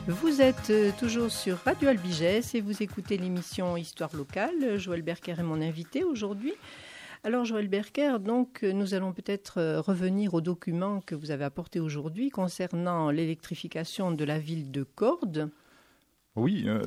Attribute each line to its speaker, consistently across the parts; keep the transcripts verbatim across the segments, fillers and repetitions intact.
Speaker 1: Vous êtes toujours sur Radio Albigès et vous écoutez l'émission Histoire locale. Joël Berker est mon invité aujourd'hui. Alors Joël Berker, donc nous allons peut-être revenir aux documents que vous avez apportés aujourd'hui concernant l'électrification de la ville de Cordes.
Speaker 2: Oui, euh,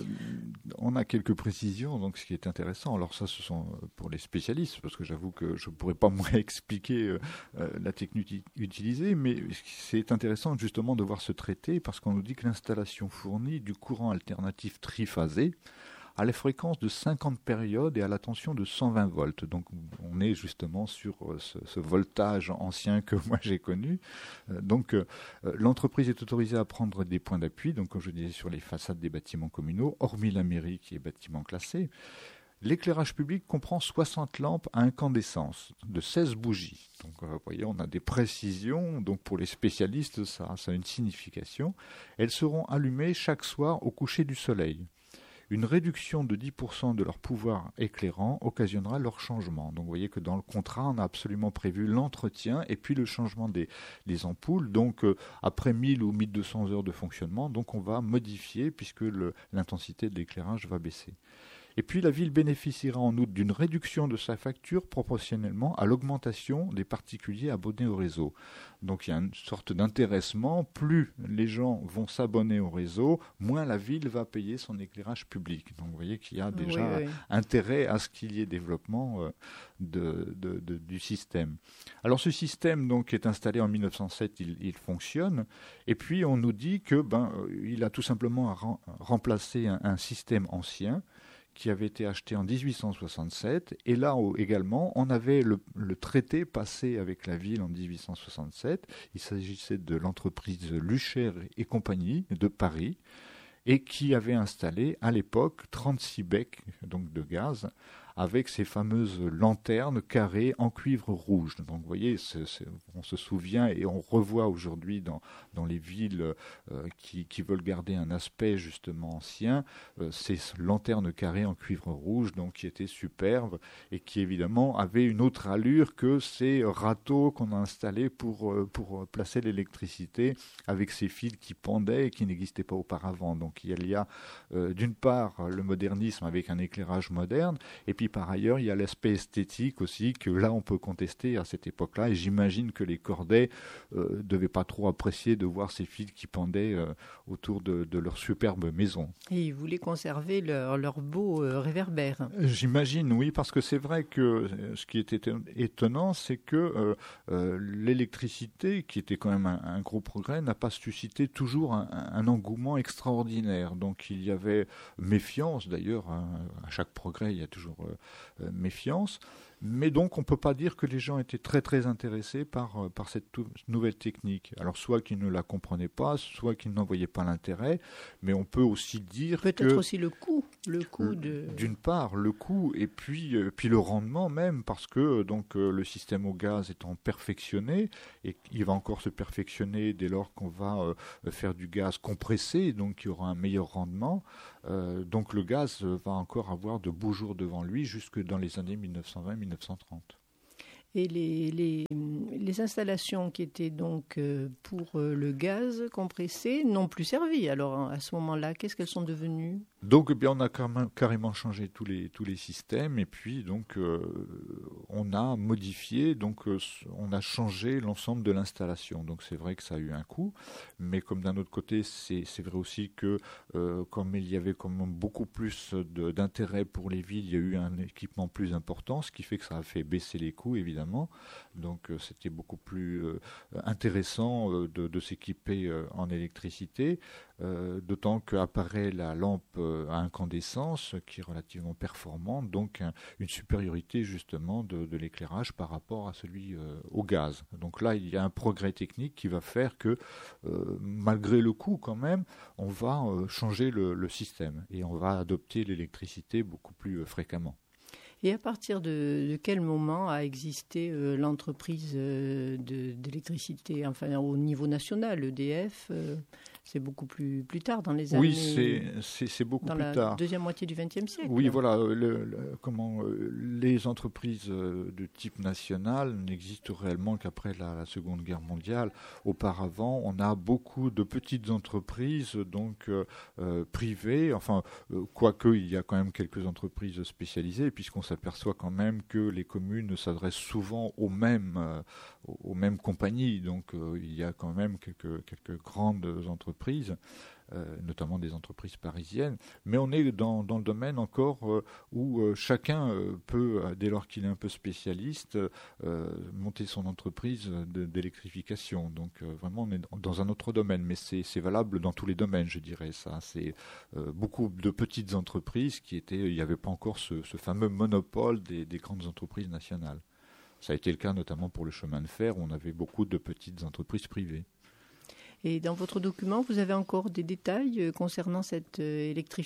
Speaker 2: on a quelques précisions, donc ce qui est intéressant. Alors ça, ce sont pour les spécialistes, parce que j'avoue que je ne pourrais pas moi expliquer euh, euh, la technique utilisée, mais c'est intéressant justement de voir ce traité, parce qu'on nous dit que l'installation fournit du courant alternatif triphasé à la fréquence de cinquante périodes et à la tension de cent vingt volts. Donc on est justement sur ce, ce voltage ancien que moi j'ai connu. Euh, donc euh, l'entreprise est autorisée à prendre des points d'appui, donc comme je disais sur les façades des bâtiments communaux, hormis la mairie qui est bâtiment classé. L'éclairage public comprend soixante lampes à incandescence de seize bougies. Donc euh, vous voyez, on a des précisions, donc pour les spécialistes ça, ça a une signification. Elles seront allumées chaque soir au coucher du soleil. Une réduction de dix pour cent de leur pouvoir éclairant occasionnera leur changement. Donc vous voyez que dans le contrat, on a absolument prévu l'entretien et puis le changement des, des ampoules. Donc euh, après mille ou mille deux cents heures de fonctionnement, donc on va modifier puisque le, l'intensité de l'éclairage va baisser. Et puis la ville bénéficiera en outre d'une réduction de sa facture proportionnellement à l'augmentation des particuliers abonnés au réseau. Donc il y a une sorte d'intéressement. Plus les gens vont s'abonner au réseau, moins la ville va payer son éclairage public. Donc vous voyez qu'il y a déjà oui, oui. intérêt à ce qu'il y ait développement euh, de, de, de, du système. Alors ce système donc est installé en mille neuf cent sept, il, il fonctionne. Et puis on nous dit que ben il a tout simplement rem- remplacé un, un système ancien qui avait été acheté en dix-huit cent soixante-sept. Et là également, on avait le, le traité passé avec la ville en dix-huit cent soixante-sept. Il s'agissait de l'entreprise Lucher et compagnie de Paris, et qui avait installé à l'époque trente-six becs donc de gaz, avec ces fameuses lanternes carrées en cuivre rouge. Donc vous voyez, c'est, c'est, on se souvient et on revoit aujourd'hui dans, dans les villes euh, qui, qui veulent garder un aspect justement ancien, euh, ces lanternes carrées en cuivre rouge, donc qui étaient superbes et qui évidemment avaient une autre allure que ces râteaux qu'on a installés pour, euh, pour placer l'électricité avec ces fils qui pendaient et qui n'existaient pas auparavant. Donc il y a euh, d'une part le modernisme avec un éclairage moderne, et puis par ailleurs, il y a l'aspect esthétique aussi que là, on peut contester à cette époque-là. Et j'imagine que les Cordais ne euh, devaient pas trop apprécier de voir ces fils qui pendaient euh, autour de, de leur superbe maison.
Speaker 1: Et ils voulaient conserver leur, leur beau euh, réverbère.
Speaker 2: J'imagine, oui, parce que c'est vrai que ce qui était étonnant, c'est que euh, euh, l'électricité, qui était quand même un, un gros progrès, n'a pas suscité toujours un, un engouement extraordinaire. Donc il y avait méfiance, d'ailleurs, hein, à chaque progrès, il y a toujours euh, Euh, méfiance, mais donc on ne peut pas dire que les gens étaient très très intéressés par, euh, par cette tou- nouvelle technique. Alors soit qu'ils ne la comprenaient pas, soit qu'ils n'en voyaient pas l'intérêt, mais on peut aussi dire
Speaker 1: peut-être
Speaker 2: que...
Speaker 1: Peut-être aussi le coût, le coût de...
Speaker 2: D'une part, le coût, et puis, euh, puis le rendement même, parce que donc, euh, le système au gaz étant perfectionné, et il va encore se perfectionner dès lors qu'on va euh, faire du gaz compressé, donc il y aura un meilleur rendement. Euh, donc le gaz va encore avoir de beaux jours devant lui jusque dans les années mille neuf cent vingt mille neuf cent trente.
Speaker 1: Et les, les, les installations qui étaient donc pour le gaz compressé n'ont plus servi. Alors à ce moment-là, qu'est-ce qu'elles sont devenues ?
Speaker 2: Donc, eh bien, on a carrément changé tous les, tous les systèmes et puis donc euh, on a modifié, donc euh, on a changé l'ensemble de l'installation. Donc c'est vrai que ça a eu un coût, mais comme d'un autre côté, c'est, c'est vrai aussi que euh, comme il y avait quand même beaucoup plus de, d'intérêt pour les villes, il y a eu un équipement plus important, ce qui fait que ça a fait baisser les coûts évidemment. Donc euh, c'était beaucoup plus euh, intéressant euh, de, de s'équiper euh, en électricité. Euh, d'autant qu'apparaît la lampe euh, à incandescence qui est relativement performante, donc un, une supériorité justement de, de l'éclairage par rapport à celui euh, au gaz. Donc là, il y a un progrès technique qui va faire que, euh, malgré le coût quand même, on va euh, changer le, le système et on va adopter l'électricité beaucoup plus euh, fréquemment.
Speaker 1: Et à partir de, de quel moment a existé euh, l'entreprise euh, de, d'électricité, enfin au niveau national, E D F euh, c'est beaucoup plus, plus tard, dans les
Speaker 2: oui,
Speaker 1: années...
Speaker 2: c'est, c'est, c'est beaucoup
Speaker 1: dans
Speaker 2: plus
Speaker 1: la
Speaker 2: tard.
Speaker 1: deuxième moitié du vingtième siècle.
Speaker 2: Oui, voilà. Le, le, comment, euh, les entreprises de type national n'existent réellement qu'après la, la Seconde Guerre mondiale. Auparavant, on a beaucoup de petites entreprises, donc euh, euh, privées. Enfin, euh, quoique il y a quand même quelques entreprises spécialisées, puisqu'on s'aperçoit quand même que les communes s'adressent souvent aux mêmes, euh, aux mêmes compagnies. Donc, euh, il y a quand même quelques, quelques grandes entreprises. Euh, notamment des entreprises parisiennes, mais on est dans, dans le domaine encore euh, où euh, chacun euh, peut, euh, dès lors qu'il est un peu spécialiste, euh, monter son entreprise de, d'électrification. Donc euh, vraiment, on est dans un autre domaine, mais c'est, c'est valable dans tous les domaines, je dirais ça. C'est euh, beaucoup de petites entreprises qui étaient, il n'y avait pas encore ce, ce fameux monopole des, des grandes entreprises nationales. Ça a été le cas notamment pour le chemin de fer, où on avait beaucoup de petites entreprises privées.
Speaker 1: Et dans votre document, vous avez encore des détails concernant cette électrification ?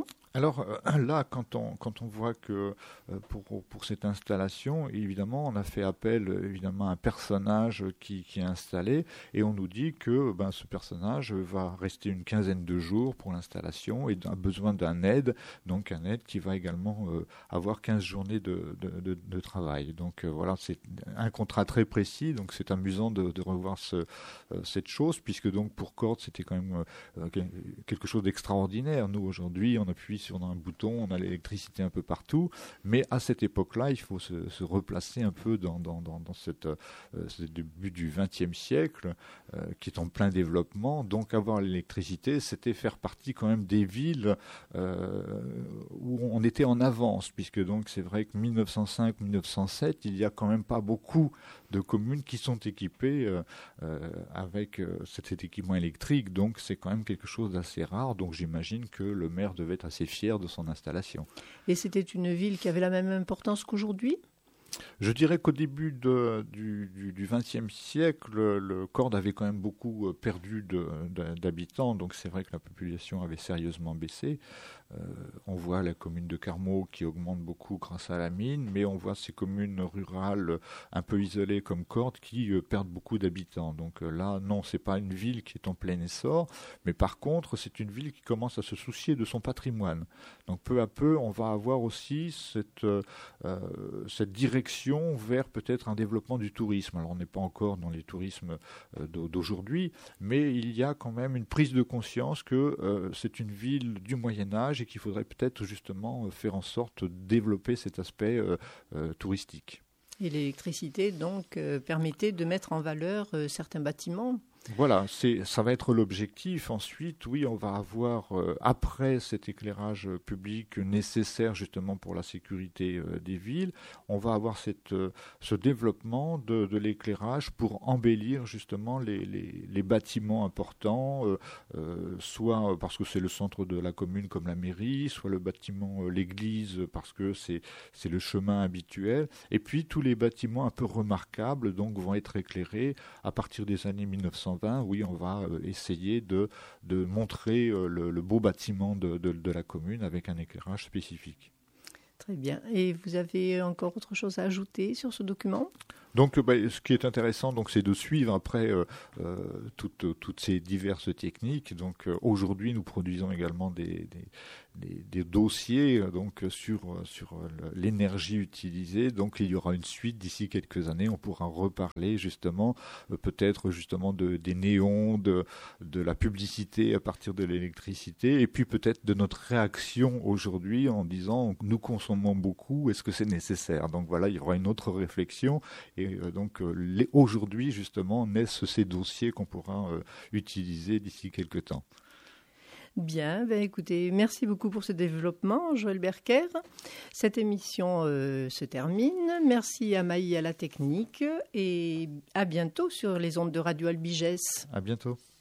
Speaker 2: Alors là, quand on, quand on voit que pour, pour cette installation, évidemment, on a fait appel évidemment à un personnage qui, qui est installé et on nous dit que ben, ce personnage va rester une quinzaine de jours pour l'installation et a besoin d'un aide, donc un aide qui va également euh, avoir quinze journées de, de, de, de travail. Donc euh, voilà, c'est un contrat très précis, donc c'est amusant de, de revoir ce, euh, cette chose, puisque donc pour Corde, c'était quand même euh, quelque chose d'extraordinaire. Nous, aujourd'hui, on appuie sur un bouton, on a l'électricité un peu partout, mais à cette époque-là, il faut se, se replacer un peu dans, dans, dans, dans cette, euh, ce début du vingtième siècle, euh, qui est en plein développement. Donc avoir l'électricité, c'était faire partie quand même des villes euh, où on était en avance, puisque donc c'est vrai que mille neuf cent cinq mille neuf cent sept, il y a quand même pas beaucoup de communes qui sont équipées euh, euh, avec euh, cet équipement électrique, donc c'est quand même quelque chose d'assez rare. Donc j'imagine que le maire devait être assez fier de son installation.
Speaker 1: Et c'était une ville qui avait la même importance qu'aujourd'hui ?
Speaker 2: Je dirais qu'au début de, du, du, du vingtième siècle, le, le Corde avait quand même beaucoup perdu de, de, d'habitants, donc c'est vrai que la population avait sérieusement baissé. Euh, on voit la commune de Carmaux qui augmente beaucoup grâce à la mine, mais on voit ces communes rurales un peu isolées comme Corde qui euh, perdent beaucoup d'habitants. Donc euh, là, non, c'est pas une ville qui est en plein essor, mais par contre, c'est une ville qui commence à se soucier de son patrimoine. Donc peu à peu, on va avoir aussi cette, euh, cette direction vers peut-être un développement du tourisme. Alors on n'est pas encore dans les tourismes euh, d'aujourd'hui, mais il y a quand même une prise de conscience que euh, c'est une ville du Moyen-Âge et qu'il faudrait peut-être justement faire en sorte de développer cet aspect euh, euh, touristique.
Speaker 1: Et l'électricité, donc, euh, permettait de mettre en valeur euh, certains bâtiments.
Speaker 2: Voilà, c'est, ça va être l'objectif. Ensuite, oui, on va avoir, euh, après cet éclairage public nécessaire justement pour la sécurité euh, des villes, on va avoir cette, euh, ce développement de, de l'éclairage pour embellir justement les, les, les bâtiments importants, euh, euh, soit parce que c'est le centre de la commune comme la mairie, soit le bâtiment, euh, l'église parce que c'est, c'est le chemin habituel. Et puis tous les bâtiments un peu remarquables donc vont être éclairés à partir des années mille neuf cent vingt, oui, on va euh, essayer de, de montrer euh, le, le beau bâtiment de, de, de la commune avec un éclairage spécifique.
Speaker 1: Très bien. Et vous avez encore autre chose à ajouter sur ce document ?
Speaker 2: Donc, bah, ce qui est intéressant, donc, c'est de suivre après euh, euh, toutes, toutes ces diverses techniques. Donc, euh, aujourd'hui, nous produisons également des, des, des, des dossiers donc sur sur l'énergie utilisée. Donc, il y aura une suite d'ici quelques années. On pourra reparler justement, euh, peut-être justement de des néons, de de la publicité à partir de l'électricité, et puis peut-être de notre réaction aujourd'hui en disant nous consommons beaucoup. Est-ce que c'est nécessaire ? Donc voilà, il y aura une autre réflexion. Et Et donc euh, les, aujourd'hui justement naissent ces dossiers qu'on pourra euh, utiliser d'ici quelques temps.
Speaker 1: Bien, ben écoutez, merci beaucoup pour ce développement, Joël Berker. Cette émission euh, se termine. Merci à Maï à la technique et à bientôt sur les ondes de Radio Albigès.
Speaker 2: À bientôt.